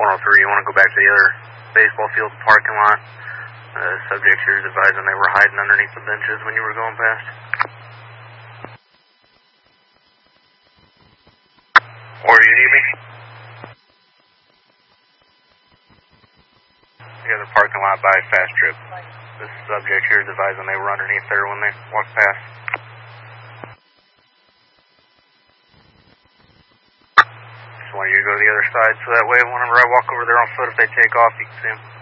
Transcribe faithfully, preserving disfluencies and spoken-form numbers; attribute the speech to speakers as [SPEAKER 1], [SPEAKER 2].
[SPEAKER 1] one oh three, you want to go back to the other baseball field parking lot. Uh, subjects here is advising they were hiding underneath the benches when you were going past. Or you need me? The other parking lot by Fast Trip. This subject here is advising they were underneath there when they walked past. Just want you to go to the other side so that way whenever I walk over there on foot, if they take off, you can see them.